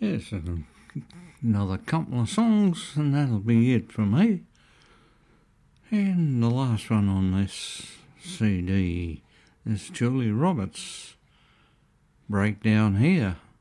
Yes, another couple of songs and that'll be it for me. And the last one on this CD is Julie Roberts' Breakdown Here.